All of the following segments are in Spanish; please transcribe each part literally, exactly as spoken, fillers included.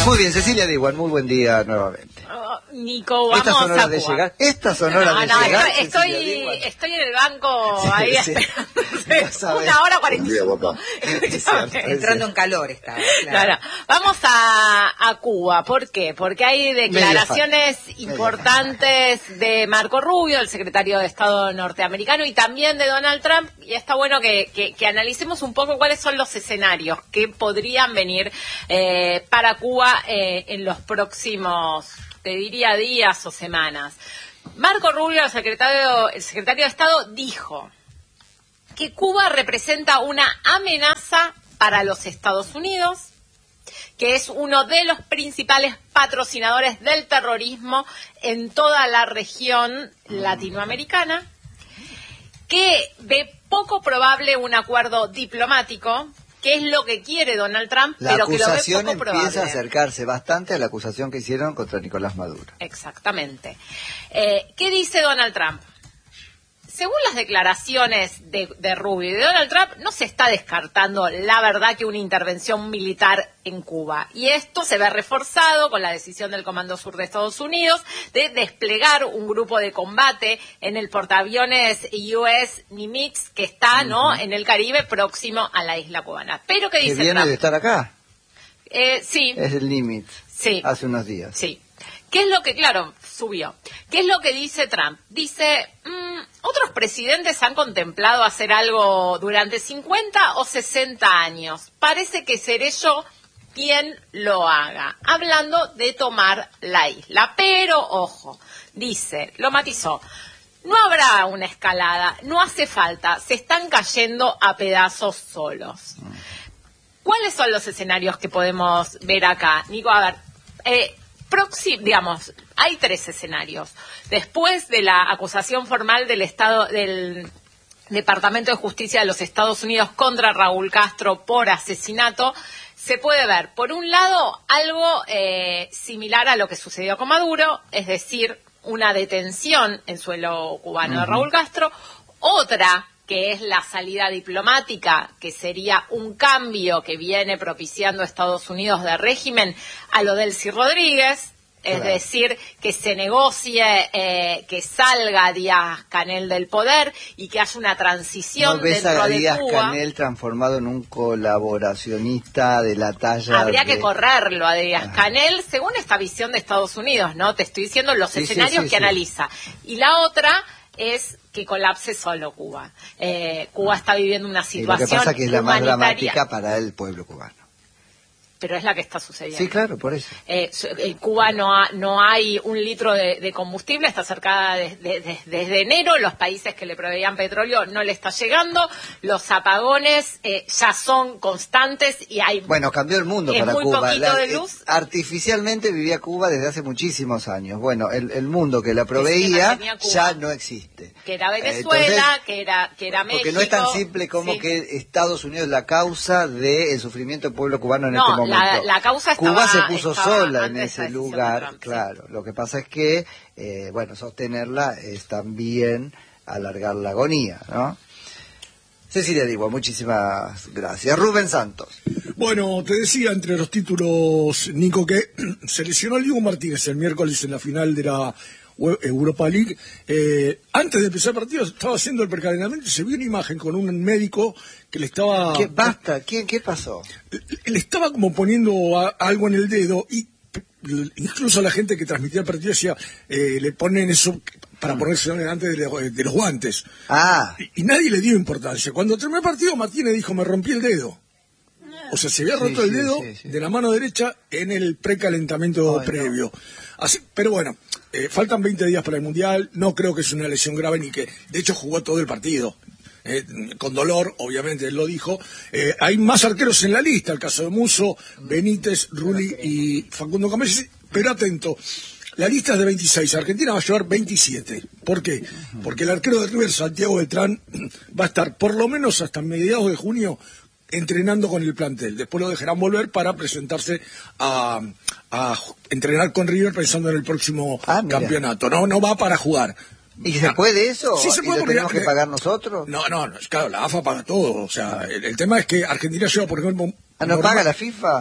Muy bien, Cecilia Diwan, muy buen día nuevamente. Oh, Nico, vamos Estas son horas a de Cuba. llegar. Estas son horas no, de no, llegar. Estoy, estoy, estoy en el banco sí, ahí sí. esperando. Una hora cuarenta y cinco. Entrando en calor estaba. Claro. No, no. Vamos a, a Cuba. ¿Por qué? Porque hay declaraciones importantes de Marco Rubio, el secretario de Estado norteamericano, y también de Donald Trump. Y está bueno que, que, que analicemos un poco cuáles son los escenarios que podrían venir eh, para Cuba eh, en los próximos, te diría, días o semanas. Marco Rubio, el secretario, el secretario de Estado, dijo que Cuba representa una amenaza para los Estados Unidos, que es uno de los principales patrocinadores del terrorismo en toda la región latinoamericana, que ve poco probable un acuerdo diplomático, que es lo que quiere Donald Trump, la pero que lo ve poco acusación probable. Empieza a acercarse bastante a la acusación que hicieron contra Nicolás Maduro. Exactamente. Eh, ¿Qué dice Donald Trump? Según las declaraciones de, de Rubio y de Donald Trump, no se está descartando la verdad que una intervención militar en Cuba. Y esto se ve reforzado con la decisión del Comando Sur de Estados Unidos de desplegar un grupo de combate en el portaaviones U S Nimitz, que está uh-huh. ¿no? en el Caribe, próximo a la isla cubana. Pero ¿qué dice que viene Trump? de estar acá. Eh, sí. Es el Nimitz. Sí. Hace unos días. Sí. ¿Qué es lo que, claro, subió? ¿Qué es lo que dice Trump? Dice, mmm, otros presidentes han contemplado hacer algo durante cincuenta o sesenta años. Parece que seré yo quien lo haga. Hablando de tomar la isla. Pero, ojo, dice, lo matizó, no habrá una escalada, no hace falta, se están cayendo a pedazos solos. ¿Cuáles son los escenarios que podemos ver acá? Nico, a ver, eh... Proxim, digamos, hay tres escenarios. Después de la acusación formal del Estado, del Departamento de Justicia de los Estados Unidos contra Raúl Castro por asesinato, se puede ver, por un lado, algo eh, similar a lo que sucedió con Maduro, es decir, una detención en suelo cubano uh-huh. de Raúl Castro, otra que es la salida diplomática, que sería un cambio que viene propiciando Estados Unidos de régimen a lo del Delcy Rodríguez, es claro. decir, que se negocie, eh, que salga Díaz-Canel del poder y que haya una transición ¿No ves dentro a de Díaz-Canel transformado en un colaboracionista de la talla? Habría de... que correrlo a Díaz-Canel, según esta visión de Estados Unidos, ¿no? Te estoy diciendo los sí, escenarios sí, sí, que sí. analiza. Y la otra es que colapse solo Cuba. Eh, Cuba está viviendo una situación y lo que pasa que es la más humanitaria, dramática para el pueblo cubano. Pero es la que está sucediendo. Sí, claro, por eso. Eh, en Cuba no, ha, no hay un litro de, de combustible, está cercada de, de, de, desde enero, los países que le proveían petróleo no le está llegando, los apagones eh, ya son constantes y hay... Bueno, cambió el mundo es para muy Cuba. poquito La, de luz. Eh, artificialmente vivía Cuba desde hace muchísimos años. Bueno, el, el mundo que la proveía que ya no existe. Que era Venezuela, Entonces, que era que era México. Porque no es tan simple como sí. que Estados Unidos es la causa del sufrimiento del pueblo cubano en no, este momento. La, la causa estaba, Cuba se puso sola en ese lugar, Trump, claro. Sí. Lo que pasa es que, eh, bueno, sostenerla es también alargar la agonía, ¿no? Cecilia Diwan, muchísimas gracias. Rubén Santos. Bueno, te decía entre los títulos, Nico, que se lesionó el Diego Martínez el miércoles en la final de la Europa League. Eh, antes de empezar el partido estaba haciendo el precalentamiento y se vio una imagen con un médico que le estaba... ¿Qué, basta? ¿Qué, qué pasó? Le, le estaba como poniendo a, algo en el dedo y incluso la gente que transmitía el partido decía, eh, le ponen eso para mm. ponerse delante de, de, de los guantes. Ah. Y, y nadie le dio importancia. Cuando terminó el partido, Martínez dijo, me rompí el dedo. O sea, se había roto sí, el dedo sí, sí, sí. de la mano derecha en el precalentamiento Ay, previo. No. Así, pero bueno, eh, faltan veinte días para el Mundial. No creo que es una lesión grave ni que... De hecho, jugó todo el partido. Eh, con dolor, obviamente, él lo dijo. Eh, hay más arqueros en la lista. El caso de Musso, Benítez, Rulli y Facundo Camesi. Pero atento, la lista es de veintiséis. Argentina va a llevar veintisiete. ¿Por qué? Porque el arquero de River, Santiago Beltrán, va a estar por lo menos hasta mediados de junio entrenando con el plantel. Después lo dejarán volver para presentarse a, a entrenar con River pensando en el próximo ah, campeonato. No, no va para jugar. ¿Y se puede eso? Sí se puede. ¿Y lo tenemos que pagar nosotros? No, no, claro, la A F A paga todo. O sea, el, el tema es que Argentina lleva, por ejemplo... ¿Ah, no paga la FIFA?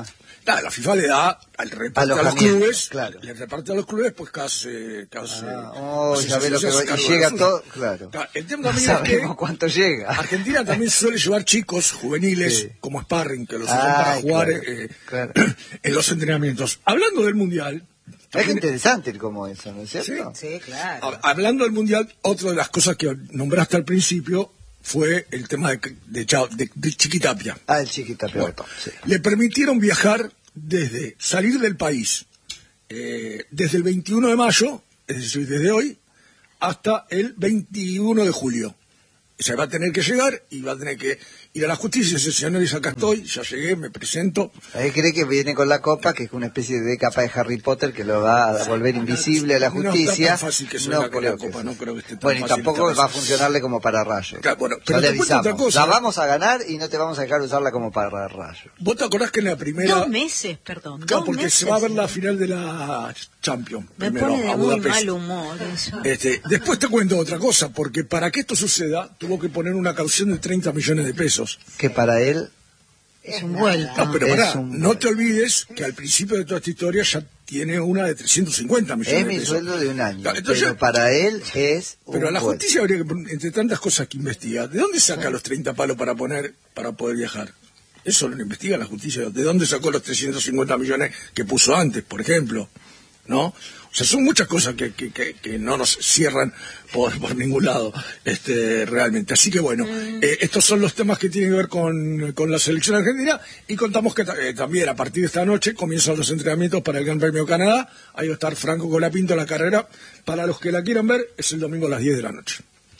Nada, la FIFA le da al reparte a los clubes, claro. le reparte a los clubes, pues casi, casi, ah, oh, casi ya ve lo que va, y llega todo, claro. claro. El tema también no es sabemos que cuánto llega. Argentina también suele llevar chicos juveniles sí. como sparring que los usan ah, para jugar claro, eh, claro. en los entrenamientos. Hablando del mundial. Es interesante como eso, ¿no es cierto? Sí, sí, claro. Hablando del mundial, otra de las cosas que nombraste al principio fue el tema de, de, de, de Chiquitapia. Ah, el Chiquitapia. Bueno, sí. Le permitieron viajar desde salir del país eh, desde el veintiuno de mayo, es decir, desde hoy, hasta el veintiuno de julio. O sea, va a tener que llegar y va a tener que ir a la justicia y decir, señores, acá estoy, ya llegué, me presento. Ahí cree que viene con la copa, que es una especie de capa de Harry Potter que lo va a volver invisible a la justicia. No está tan fácil que se no la con la creo copa, que no creo que esté tan Bueno, y fácil tampoco va a funcionarle como pararrayo. Claro, bueno, ya pero le te cuento otra avisamos, cosa. la vamos a ganar y no te vamos a dejar usarla como pararrayo. ¿Vos te acordás que en la primera... Dos meses, perdón, Claro, dos porque meses. se va a ver la final de la Champions. Me primero, pone de a muy Budapest. mal humor eso. Este, después te cuento otra cosa, porque para que esto suceda, tuvo que poner una caución de treinta millones de pesos. Que para él... Es un vuelto. No, pero Es pará, un- no te olvides que al principio de toda esta historia ya tiene una de trescientos cincuenta millones Es de mi pesos. sueldo de un año, Claro, entonces- pero para él es un Pero a la vuelto. justicia habría que, entre tantas cosas que investiga, ¿de dónde saca los treinta palos para poner, para poder viajar? Eso lo investiga la justicia. ¿De dónde sacó los trescientos cincuenta millones que puso antes, por ejemplo? ¿No? O sea, son muchas cosas que, que, que, que no nos cierran por, por ningún lado, este, realmente. Así que bueno, Mm. eh, estos son los temas que tienen que ver con, con la selección argentina y contamos que ta- eh, también a partir de esta noche comienzan los entrenamientos para el Gran Premio Canadá. Ahí va a estar Franco Colapinto en la carrera. Para los que la quieran ver, es el domingo a las diez de la noche.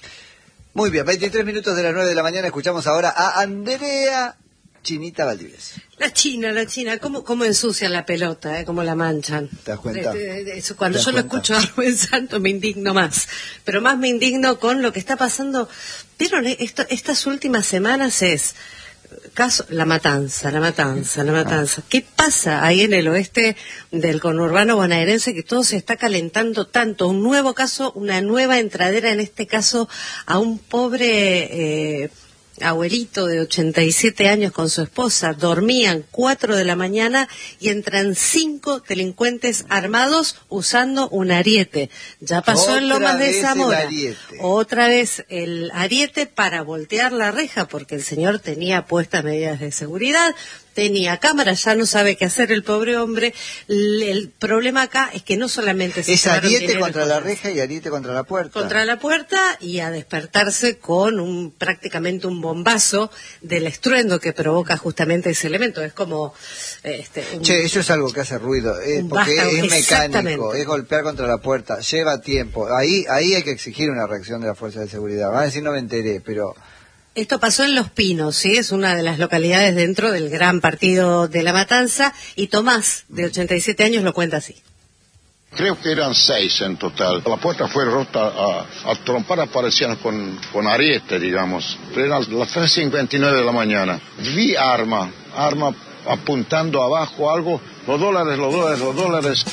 Muy bien, veintitrés minutos de las nueve de la mañana, escuchamos ahora a Andrea Chinita Valdivieso. La China, la China, ¿cómo, cómo ensucian la pelota, eh? ¿Cómo la manchan? ¿Te das cuenta? Eh, eh, eso, cuando ¿Te yo das lo cuenta? escucho a Rubén Santos me indigno más. Pero más me indigno con lo que está pasando. ¿Vieron? Esto, estas últimas semanas es caso la matanza, la matanza, la matanza. ¿Qué pasa ahí en el oeste del conurbano bonaerense que todo se está calentando tanto? Un nuevo caso, una nueva entradera, en este caso a un pobre... Eh, abuelito de ochenta y siete años con su esposa, dormían cuatro de la mañana y entran cinco delincuentes armados usando un ariete. Ya pasó Otra en Lomas de vez el Zamora. ariete. Otra vez el ariete para voltear la reja porque el señor tenía puestas medidas de seguridad, tenía cámara, ya no sabe qué hacer el pobre hombre. L- El problema acá es que no solamente se Es llevaron ariete dinero contra con la las- reja y ariete contra la puerta. contra la puerta y a despertarse con un prácticamente un bombazo del estruendo que provoca justamente ese elemento. Es como este, un- Che, eso es algo que hace ruido, eh, Un porque vástago, es mecánico, exactamente. es golpear contra la puerta, lleva tiempo. Ahí ahí hay que exigir una reacción de la fuerza de seguridad. Van a decir no me enteré, pero Esto pasó en Los Pinos, ¿sí? Es una de las localidades dentro del gran partido de La Matanza y Tomás, de ochenta y siete años, lo cuenta así. Creo que eran seis en total. La puerta fue rota, a, al trompar aparecían con, con ariete, digamos. Eran las tres cincuenta y nueve de la mañana. Vi arma, arma apuntando abajo algo. Los dólares, los dólares, los dólares.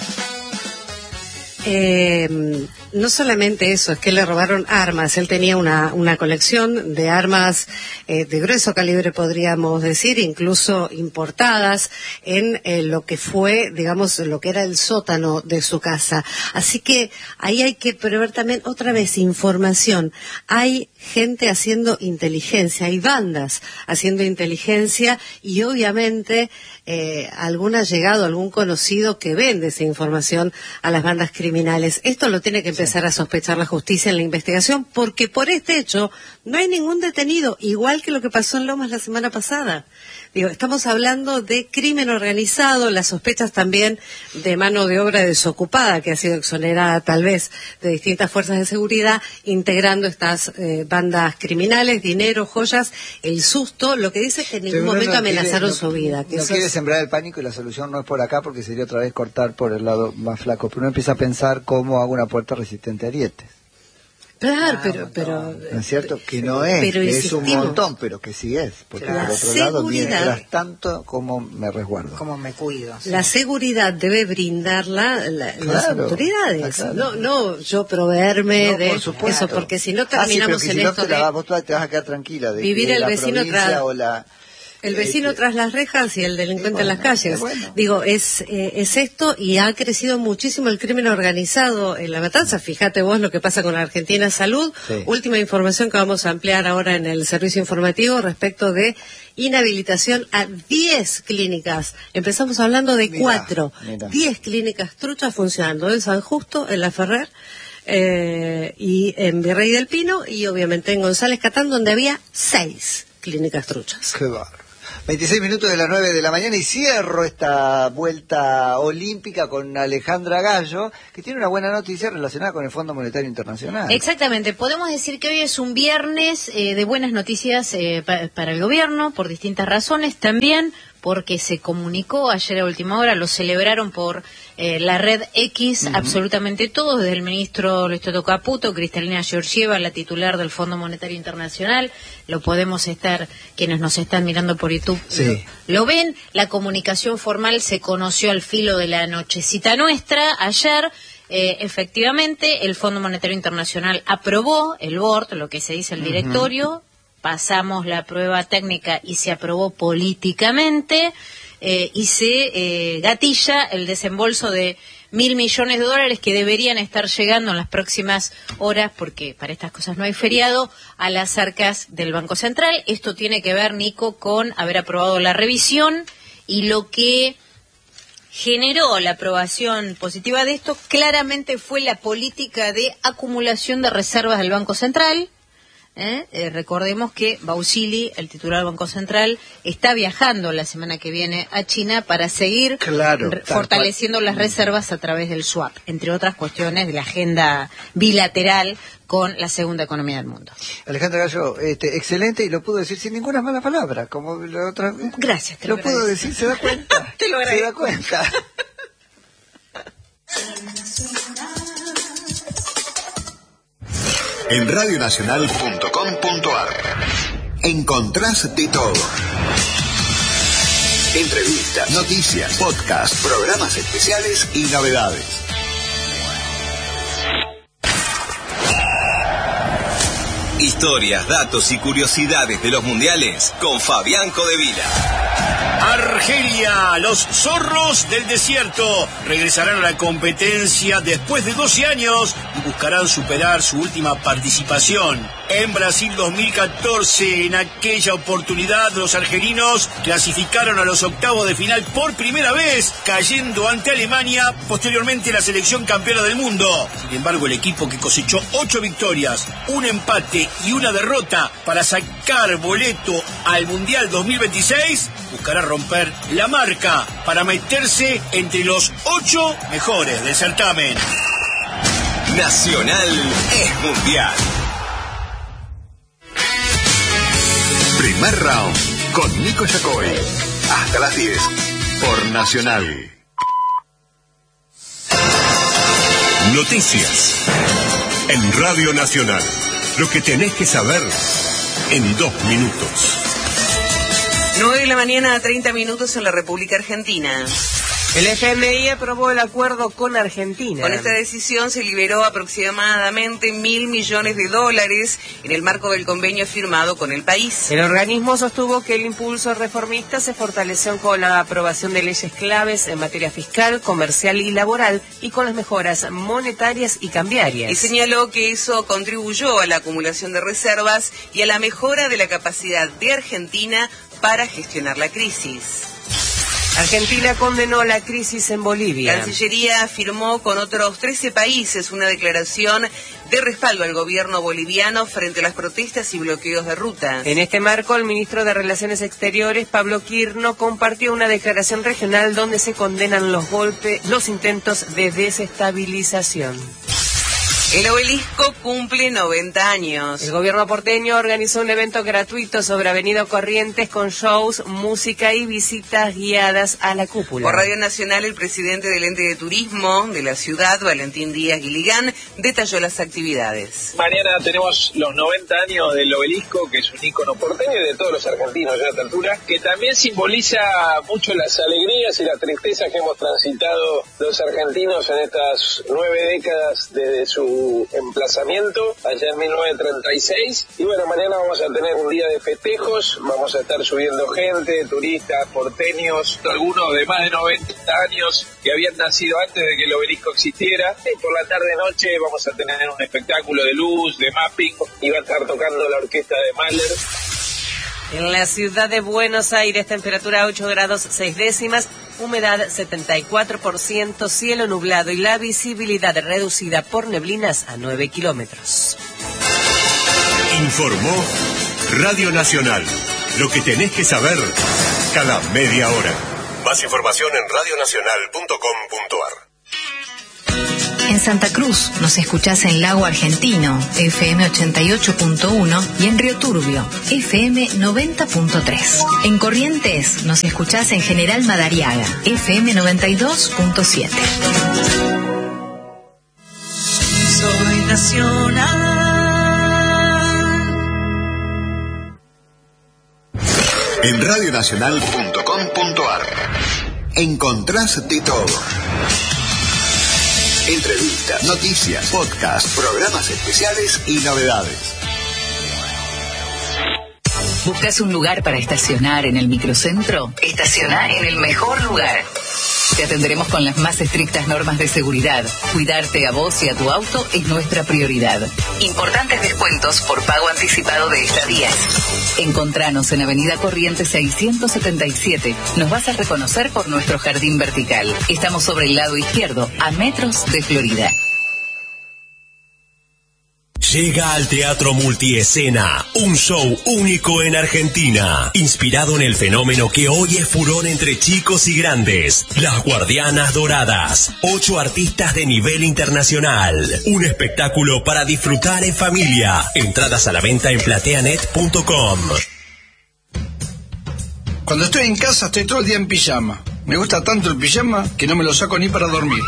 Eh, no solamente eso, es que le robaron armas. Él tenía una, una colección de armas eh, de grueso calibre, podríamos decir, incluso importadas en eh, lo que fue, digamos, lo que era el sótano de su casa. Así que ahí hay que prever también otra vez información. Hay gente haciendo inteligencia, hay bandas haciendo inteligencia y obviamente eh, algún allegado, algún conocido que vende esa información a las bandas criminales. Esto lo tiene que empezar a sospechar la justicia en la investigación porque por este hecho no hay ningún detenido, igual que lo que pasó en Lomas la semana pasada. Digo, estamos hablando de crimen organizado, las sospechas también de mano de obra desocupada que ha sido exonerada tal vez de distintas fuerzas de seguridad integrando estas eh, bandas criminales, dinero, joyas, el susto, lo que dice es que en ningún Pero momento no amenazaron quiere- su vida. Que no eso quiere es- sembrar el pánico y la solución no es por acá porque sería otra vez cortar por el lado más flaco. Pero uno empieza a pensar cómo hago una puerta resistente a arietes. Claro, Ah, pero, pero, ¿No es cierto? Que no es, pero que es un insistimos. montón, pero que sí es. Porque La por otro lado, seguridad- mientras tanto, como me resguardo. Como me cuido. sí. la seguridad debe brindarla la- las Claro, autoridades, claro. no, no yo proveerme No, de por supuesto. eso, porque si no Ah, sí, pero terminamos que en si no esto te la de vas, vos te vas a quedar tranquila de vivir que el la vecino provincia atrás. o la El vecino este, tras las rejas y el delincuente bueno, en las calles. Bueno. Digo, es eh, es esto, y ha crecido muchísimo el crimen organizado en La Matanza. Fíjate vos lo que pasa con Argentina Salud. Sí. Última información que vamos a ampliar ahora en el servicio informativo respecto de inhabilitación a diez clínicas. Empezamos hablando de cuatro. diez clínicas truchas funcionando en San Justo, en La Ferrer, eh, y en Virrey del Pino, y obviamente en González Catán, donde había seis clínicas truchas. Qué bárbaro. veintiséis minutos de las nueve de la mañana y cierro esta vuelta olímpica con Alejandra Gallo, que tiene una buena noticia relacionada con el Fondo Monetario Internacional. Exactamente, podemos decir que hoy es un viernes eh, de buenas noticias eh, pa para el gobierno, por distintas razones, también porque se comunicó ayer a última hora, lo celebraron por eh, la red X, uh-huh. absolutamente todos, desde el ministro Luis Toto Caputo, Cristalina Georgieva, la titular del Fondo Monetario Internacional, lo podemos estar, quienes nos están mirando por YouTube, sí. lo, lo ven, la comunicación formal se conoció al filo de la nochecita nuestra, ayer, eh, efectivamente, el Fondo Monetario Internacional aprobó el board, lo que se dice el directorio, uh-huh. pasamos la prueba técnica y se aprobó políticamente, eh, y se eh, gatilla el desembolso de mil millones de dólares que deberían estar llegando en las próximas horas, porque para estas cosas no hay feriado, a las arcas del Banco Central. Esto tiene que ver, Nico, con haber aprobado la revisión, y lo que generó la aprobación positiva de esto claramente fue la política de acumulación de reservas del Banco Central. ¿Eh? Eh, recordemos que Bausili, el titular del Banco Central, está viajando la semana que viene a China para seguir claro, fortaleciendo cual. las reservas a través del swap, entre otras cuestiones de la agenda bilateral con la segunda economía del mundo. Alejandra Gallo, este, excelente, y lo pudo decir sin ninguna mala palabra, como la otra vez. Gracias, te lo, lo pudo decir, se da cuenta. Te lo agradezco. Se da cuenta. En radio nacional punto com punto ar encontrás de todo. Entrevistas, noticias, podcasts, programas especiales y novedades. Historias, datos y curiosidades de los mundiales con Fabián Codevila. Argelia, los zorros del desierto, regresarán a la competencia después de doce años y buscarán superar su última participación en Brasil dos mil catorce. En aquella oportunidad, los argelinos clasificaron a los octavos de final por primera vez, cayendo ante Alemania, posteriormente la selección campeona del mundo. Sin embargo, el equipo que cosechó ocho victorias, un empate y una derrota para sacar boleto al Mundial dos mil veintiséis, buscará romper la marca para meterse entre los ocho mejores del certamen. Nacional es mundial. Primer round con Nico Yacoy. Hasta las diez por Nacional. Noticias en Radio Nacional. Lo que tenés que saber en dos minutos. nueve de la mañana a treinta minutos en la República Argentina. El F M I aprobó el acuerdo con Argentina. Con esta decisión se liberó aproximadamente mil millones de dólares en el marco del convenio firmado con el país. El organismo sostuvo que el impulso reformista se fortaleció con la aprobación de leyes claves en materia fiscal, comercial y laboral, y con las mejoras monetarias y cambiarias. Y señaló que eso contribuyó a la acumulación de reservas y a la mejora de la capacidad de Argentina para gestionar la crisis. Argentina condenó la crisis en Bolivia. La Cancillería firmó con otros trece países una declaración de respaldo al gobierno boliviano frente a las protestas y bloqueos de rutas. En este marco, el ministro de Relaciones Exteriores, Pablo Quirno, compartió una declaración regional donde se condenan los golpes, los intentos de desestabilización. El Obelisco cumple noventa años. El gobierno porteño organizó un evento gratuito sobre Avenida Corrientes con shows, música y visitas guiadas a la cúpula. Por Radio Nacional, el presidente del ente de turismo de la ciudad, Valentín Díaz Guiligán, detalló las actividades. Mañana tenemos los noventa años del Obelisco, que es un ícono porteño y de todos los argentinos ya a esta altura, que también simboliza mucho las alegrías y la tristeza que hemos transitado los argentinos en estas nueve décadas desde su su emplazamiento allá en mil novecientos treinta y seis. Y bueno, mañana vamos a tener un día de festejos, vamos a estar subiendo gente, turistas, porteños, algunos de más de noventa años que habían nacido antes de que el obelisco existiera. Y por la tarde-noche vamos a tener un espectáculo de luz, de mapping, y va a estar tocando la orquesta de Mahler. En la ciudad de Buenos Aires, temperatura ocho grados seis décimas, humedad setenta y cuatro por ciento, cielo nublado y la visibilidad reducida por neblinas a nueve kilómetros. Informó Radio Nacional. Lo que tenés que saber cada media hora. Más información en radio nacional punto com punto ar. En Santa Cruz nos escuchás en Lago Argentino, F M ochenta y ocho punto uno, y en Río Turbio, F M noventa punto tres. En Corrientes nos escuchás en General Madariaga, F M noventa y dos punto siete. Soy nacional. En radio nacional punto com punto ar encontrás de todo. Entrevistas, noticias, podcast, programas especiales y novedades. ¿Buscas un lugar para estacionar en el microcentro? Estaciona en el mejor lugar. Te atenderemos con las más estrictas normas de seguridad. Cuidarte a vos y a tu auto es nuestra prioridad. Importantes descuentos por pago anticipado de estadías. Encontranos en Avenida Corrientes seiscientos setenta y siete. Nos vas a reconocer por nuestro jardín vertical. Estamos sobre el lado izquierdo, a metros de Florida. Llega al Teatro Multiescena, un show único en Argentina, inspirado en el fenómeno que hoy es furor entre chicos y grandes, Las Guardianas Doradas, ocho artistas de nivel internacional, un espectáculo para disfrutar en familia, entradas a la venta en plateanet punto com. Cuando estoy en casa estoy todo el día en pijama, me gusta tanto el pijama que no me lo saco ni para dormir.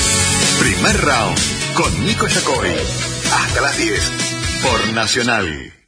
Primer round con Nico Yacoy. Hasta las diez por Nacional.